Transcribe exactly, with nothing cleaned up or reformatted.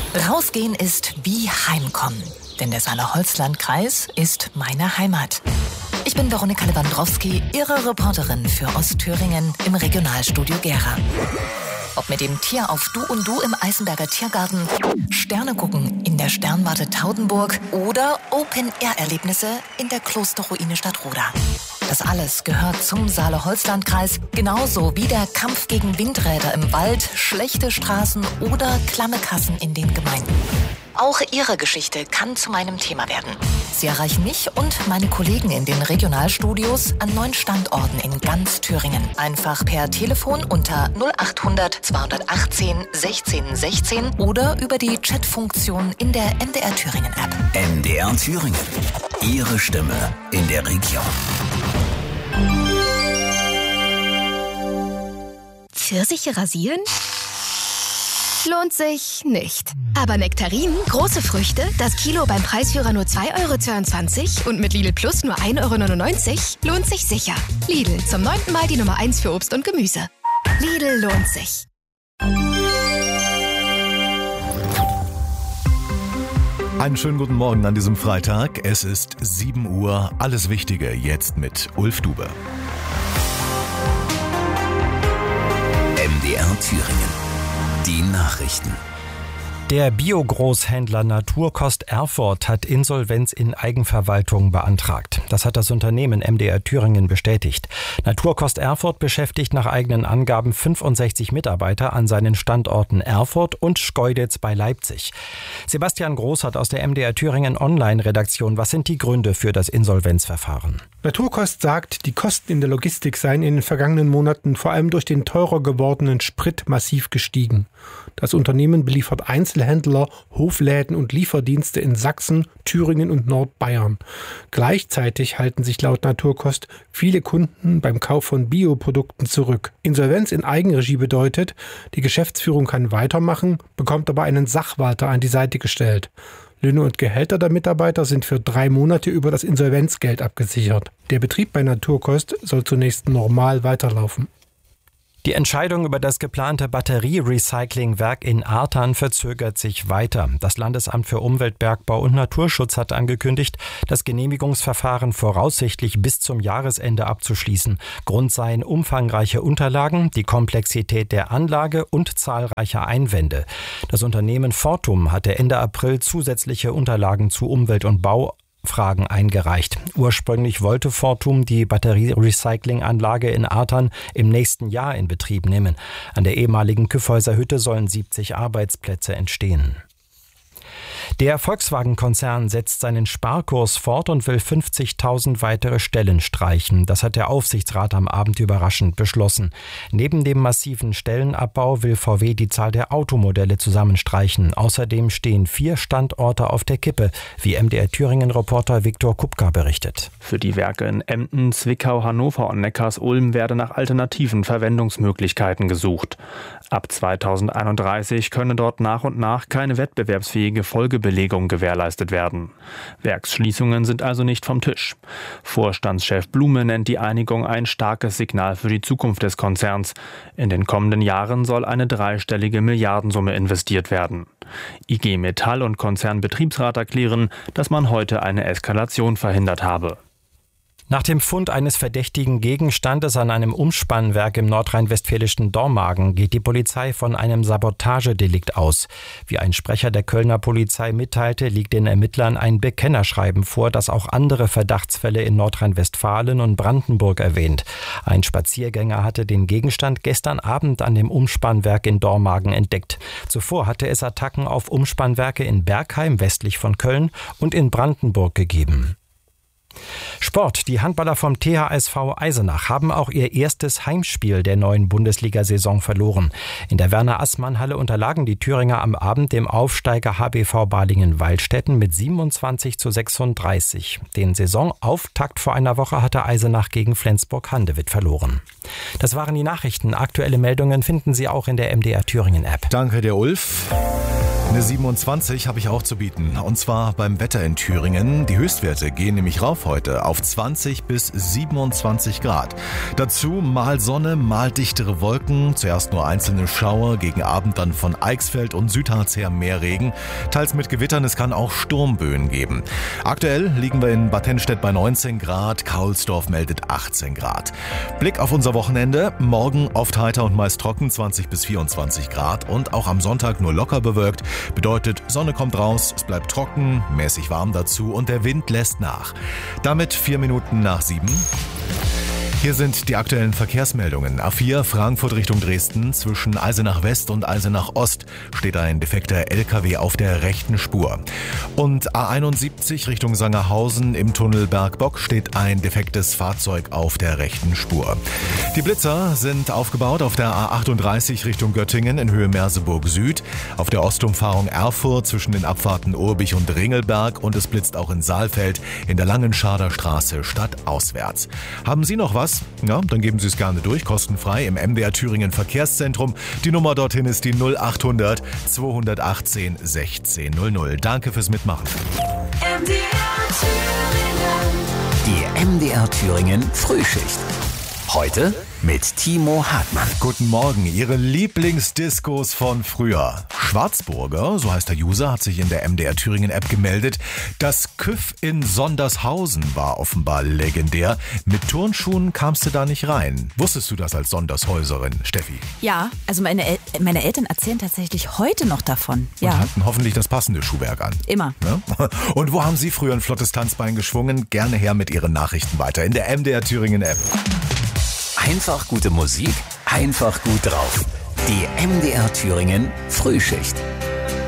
Rausgehen ist wie Heimkommen, denn der Saale-Holzland-Kreis ist meine Heimat. Ich bin Veronika Lewandowski, Ihre Reporterin für Ostthüringen im Regionalstudio Gera. Ob mit dem Tier auf Du und Du im Eisenberger Tiergarten, Sterne gucken in der Sternwarte Taudenburg oder Open-Air-Erlebnisse in der Klosterruine Stadtroda. Das alles gehört zum Saale-Holzland-Kreis, genauso wie der Kampf gegen Windräder im Wald, schlechte Straßen oder klamme Kassen in den Gemeinden. Auch Ihre Geschichte kann zu meinem Thema werden. Sie erreichen mich und meine Kollegen in den Regionalstudios an neun Standorten in ganz Thüringen. Einfach per Telefon unter null achthundert zweihundertachtzehn sechzehn sechzehn oder über die Chatfunktion in der M D R Thüringen App. M D R Thüringen. Ihre Stimme in der Region. Pfirsiche rasieren? Lohnt sich nicht. Aber Nektarinen, große Früchte, das Kilo beim Preisführer nur zwei Euro zweiundzwanzig und mit Lidl Plus nur ein Euro neunundneunzig, lohnt sich sicher. Lidl, zum neunten Mal die Nummer eins für Obst und Gemüse. Lidl lohnt sich. Einen schönen guten Morgen an diesem Freitag. Es ist sieben Uhr. Alles Wichtige jetzt mit Ulf Dube. M D R Thüringen. Die Nachrichten. Der Biogroßhändler Naturkost Erfurt hat Insolvenz in Eigenverwaltung beantragt. Das hat das Unternehmen M D R Thüringen bestätigt. Naturkost Erfurt beschäftigt nach eigenen Angaben fünfundsechzig Mitarbeiter an seinen Standorten Erfurt und Schkeuditz bei Leipzig. Sebastian Groß hat aus der M D R Thüringen Online-Redaktion. Was sind die Gründe für das Insolvenzverfahren? Naturkost sagt, die Kosten in der Logistik seien in den vergangenen Monaten vor allem durch den teurer gewordenen Sprit massiv gestiegen. Das Unternehmen beliefert Einzelhändler, Hofläden und Lieferdienste in Sachsen, Thüringen und Nordbayern. Gleichzeitig halten sich laut Naturkost viele Kunden beim Kauf von Bioprodukten zurück. Insolvenz in Eigenregie bedeutet, die Geschäftsführung kann weitermachen, bekommt aber einen Sachwalter an die Seite gestellt. Löhne und Gehälter der Mitarbeiter sind für drei Monate über das Insolvenzgeld abgesichert. Der Betrieb bei Naturkost soll zunächst normal weiterlaufen. Die Entscheidung über das geplante Batterierecyclingwerk in Artern verzögert sich weiter. Das Landesamt für Umwelt, Bergbau und Naturschutz hat angekündigt, das Genehmigungsverfahren voraussichtlich bis zum Jahresende abzuschließen. Grund seien umfangreiche Unterlagen, die Komplexität der Anlage und zahlreiche Einwände. Das Unternehmen Fortum hatte Ende April zusätzliche Unterlagen zu Umwelt und Bau Fragen eingereicht. Ursprünglich wollte Fortum die Batterierecyclinganlage in Artern im nächsten Jahr in Betrieb nehmen. An der ehemaligen Kyffhäuser Hütte sollen siebzig Arbeitsplätze entstehen. Der Volkswagen-Konzern setzt seinen Sparkurs fort und will fünfzigtausend weitere Stellen streichen. Das hat der Aufsichtsrat am Abend überraschend beschlossen. Neben dem massiven Stellenabbau will V W die Zahl der Automodelle zusammenstreichen. Außerdem stehen vier Standorte auf der Kippe, wie M D R Thüringen-Reporter Viktor Kupka berichtet. Für die Werke in Emden, Zwickau, Hannover und Neckarsulm werde nach alternativen Verwendungsmöglichkeiten gesucht. Ab zweitausendeinunddreißig könne dort nach und nach keine wettbewerbsfähige Folgebelegung gewährleistet werden. Werksschließungen sind also nicht vom Tisch. Vorstandschef Blume nennt die Einigung ein starkes Signal für die Zukunft des Konzerns. In den kommenden Jahren soll eine dreistellige Milliardensumme investiert werden. I G Metall und Konzernbetriebsrat erklären, dass man heute eine Eskalation verhindert habe. Nach dem Fund eines verdächtigen Gegenstandes an einem Umspannwerk im nordrhein-westfälischen Dormagen geht die Polizei von einem Sabotagedelikt aus. Wie ein Sprecher der Kölner Polizei mitteilte, liegt den Ermittlern ein Bekennerschreiben vor, das auch andere Verdachtsfälle in Nordrhein-Westfalen und Brandenburg erwähnt. Ein Spaziergänger hatte den Gegenstand gestern Abend an dem Umspannwerk in Dormagen entdeckt. Zuvor hatte es Attacken auf Umspannwerke in Bergheim westlich von Köln und in Brandenburg gegeben. Sport. Die Handballer vom T H S V Eisenach haben auch ihr erstes Heimspiel der neuen Bundesliga-Saison verloren. In der Werner-Assmann-Halle unterlagen die Thüringer am Abend dem Aufsteiger H B V Balingen-Waldstätten mit siebenundzwanzig zu sechsunddreißig. Den Saisonauftakt vor einer Woche hatte Eisenach gegen Flensburg-Handewitt verloren. Das waren die Nachrichten. Aktuelle Meldungen finden Sie auch in der M D R Thüringen-App. Danke, der Ulf. Eine siebenundzwanzig habe ich auch zu bieten. Und zwar beim Wetter in Thüringen. Die Höchstwerte gehen nämlich rauf heute auf zwanzig bis siebenundzwanzig Grad. Dazu mal Sonne, mal dichtere Wolken. Zuerst nur einzelne Schauer, gegen Abend dann von Eichsfeld und Südharz her mehr Regen. Teils mit Gewittern, es kann auch Sturmböen geben. Aktuell liegen wir in Bad Hennstedt bei neunzehn Grad. Kaulsdorf meldet achtzehn Grad. Blick auf unser Wochenende. Morgen oft heiter und meist trocken, zwanzig bis vierundzwanzig Grad. Und auch am Sonntag nur locker bewölkt. Bedeutet, Sonne kommt raus, es bleibt trocken, mäßig warm dazu und der Wind lässt nach. Damit vier Minuten nach sieben. Hier sind die aktuellen Verkehrsmeldungen. A vier Frankfurt Richtung Dresden. Zwischen Eisenach West und Eisenach Ost steht ein defekter L K W auf der rechten Spur. Und A einundsiebzig Richtung Sangerhausen im Tunnel Bergbock steht ein defektes Fahrzeug auf der rechten Spur. Die Blitzer sind aufgebaut auf der A achtunddreißig Richtung Göttingen in Höhe Merseburg Süd, auf der Ostumfahrung Erfurt zwischen den Abfahrten Urbich und Ringelberg und es blitzt auch in Saalfeld in der Langenscharder Straße stadtauswärts. Haben Sie noch was? Ja, dann geben Sie es gerne durch, kostenfrei im M D R Thüringen Verkehrszentrum. Die Nummer dorthin ist die null achthundert zweihundertachtzehn sechzehn null null. Danke fürs Mitmachen. M D R Thüringen. Die M D R Thüringen Frühschicht. Heute mit Timo Hartmann. Guten Morgen, Ihre Lieblingsdiscos von früher. Schwarzburger, so heißt der User, hat sich in der M D R Thüringen App gemeldet. Das Küff in Sondershausen war offenbar legendär. Mit Turnschuhen kamst du da nicht rein. Wusstest du das als Sondershäuserin, Steffi? Ja, also meine, El- meine Eltern erzählen tatsächlich heute noch davon. Ja. Und hatten hoffentlich das passende Schuhwerk an. Immer. Ja? Und wo haben Sie früher ein flottes Tanzbein geschwungen? Gerne her mit Ihren Nachrichten weiter in der M D R Thüringen App. Einfach gute Musik, einfach gut drauf. Die M D R Thüringen Frühschicht.